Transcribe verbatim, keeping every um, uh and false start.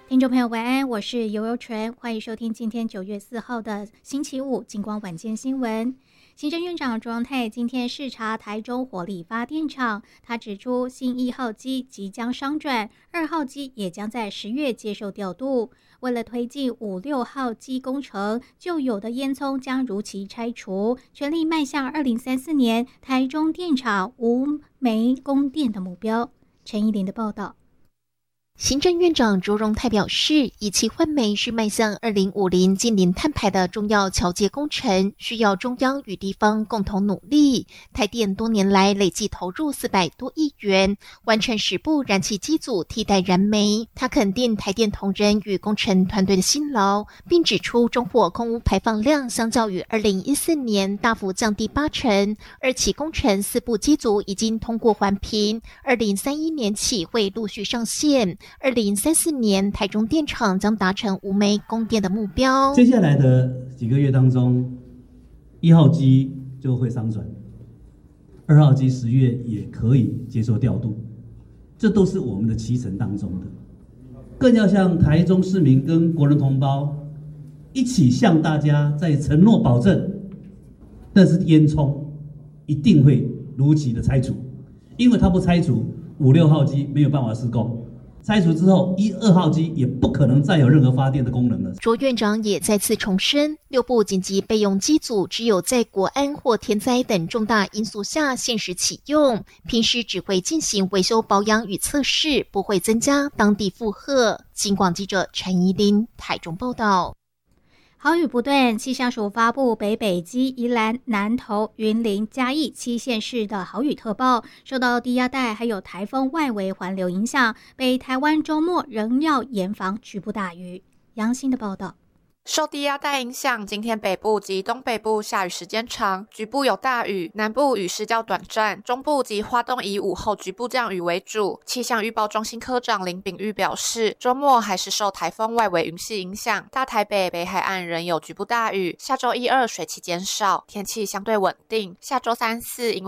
听众朋友晚安，我是游游纯，欢迎收听今天九月四号的星期五金光晚间新闻。行政院长卓荣泰今天视察台中火力发电厂，他指出新一号机即将商转，二号机也将在十月接受调度。为了推进五六号机工程，旧有的烟囱将如期拆除，全力迈向二零三四年台中电厂无煤供电的目标。陈怡琳的报道。 行政院长卓荣泰表示，以气换煤是迈向二零五零近零碳排的重要桥接工程，需要中央与地方共同努力。台电多年来累计投入四百多亿元，完成十部燃气机组替代燃煤。他肯定台电同仁与工程团队的辛劳，并指出中火空污排放量相较于二零一四年大幅降低八成，二期工程四部机组已经通过环评，二零三一年起会陆续上线。二零三四年台中电厂将达成无煤供电的目标。 接下来的几个月当中，一号机就会商转，二号机十月也可以接受调度，这都是我们的期程当中的。更要向台中市民跟国人同胞一起向大家在承诺保证，但是烟囱一定会如期的拆除，因为它不拆除，五六号机没有办法施工。拆除之后，一、二号机也不可能再有任何发电的功能了。 卓院长也再次重申，六部紧急备用机组只有在国安或天灾等重大因素下限时启用，平时只会进行维修保养与测试，不会增加当地负荷。金广记者陈怡琳台中报道。 豪雨不断，气象署发布北北基、宜兰、南投、云林、嘉义七县市的豪雨特报。受到低压带还有台风外围环流影响，北台湾周末仍要严防局部大雨。杨欣的报道。 受低压带影响，今天北部及东北部下雨时间长，局部有大雨，南部雨势较短暂，中部及花东以午后局部降雨为主。气象预报中心科长林秉玉表示，周末还是受台风外围云系影响，大台北、北海岸仍有局部大雨。下周一二水汽减少，天气相对稳定。下周三四因